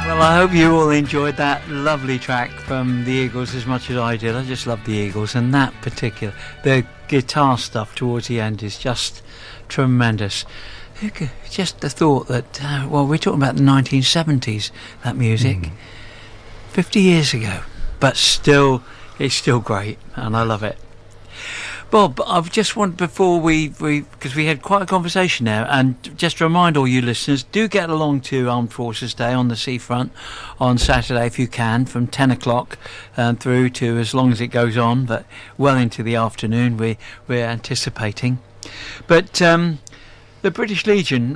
Well, I hope you all enjoyed that lovely track from the Eagles as much as I did. I just love the Eagles, and that particular, the guitar stuff towards the end is just tremendous. Just the thought that, well, we're talking about the 1970s, that music, 50 years ago, but still, it's still great, and I love it. Bob, I've just wanted, before because we had quite a conversation there, and just to remind all you listeners, do get along to Armed Forces Day on the seafront on Saturday if you can, from 10 o'clock through to as long as it goes on, but well into the afternoon we're anticipating. But the British Legion,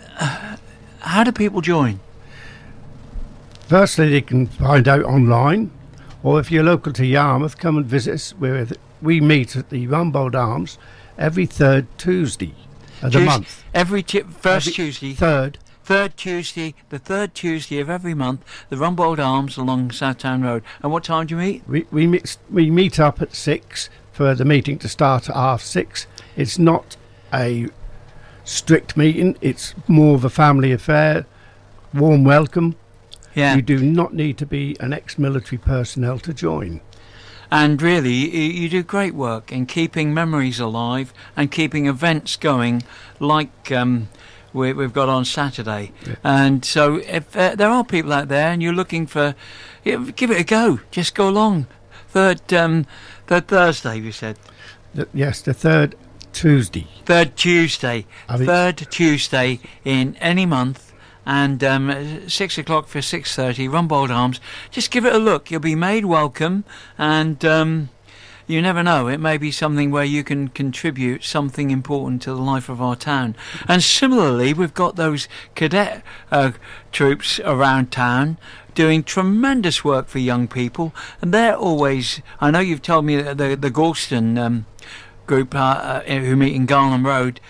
how do people join? Firstly, they can find out online, or if you're local to Yarmouth, come and visit us. We meet at the Rumbold Arms every third Tuesday of the month. Tuesday. Third Tuesday, the third Tuesday of every month, the Rumbold Arms along Southtown Road. And what time do you meet? We meet up at 6 for the meeting to start at 6:30. It's not a strict meeting. It's more of a family affair. Warm welcome. Yeah. You do not need to be an ex-military personnel to join. And really, you do great work in keeping memories alive and keeping events going like we've got on Saturday. Yeah. And so if there are people out there and you're looking for, give it a go. Just go along. Third Thursday, we said. Yes, the third Tuesday. Third Tuesday. Third Tuesday in any month. And 6 o'clock for 6:30, Rumbold Arms. Just give it a look. You'll be made welcome, and you never know. It may be something where you can contribute something important to the life of our town. And similarly, we've got those cadet troops around town doing tremendous work for young people, and they're always. I know you've told me that the Galston group who meet in Garland Road,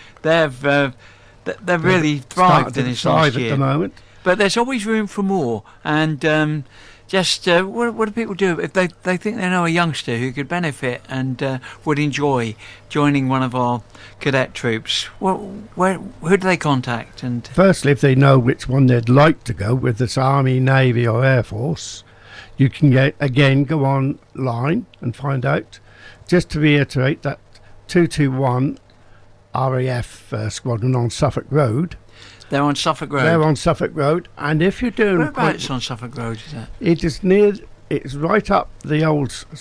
they've really thrived in this last year. At the moment. But there's always room for more. And what do people do if they think they know a youngster who could benefit and would enjoy joining one of our cadet troops? Who do they contact? And firstly, if they know which one they'd like to go with, this Army, Navy or Air Force, you can go online and find out. Just to reiterate, that 221 RAF squadron on Suffolk Road. They're on Suffolk Road. And if you're doing... Whereabouts on Suffolk Road is that? It's right up the old